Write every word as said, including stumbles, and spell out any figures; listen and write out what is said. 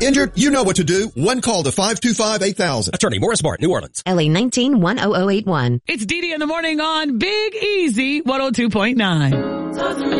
Injured? You know what to do. One call to five two five, eight thousand. Attorney Morris Bart, New Orleans. L A nineteen one oh oh eight one. It's Dee Dee in the morning on Big Easy one oh two point nine.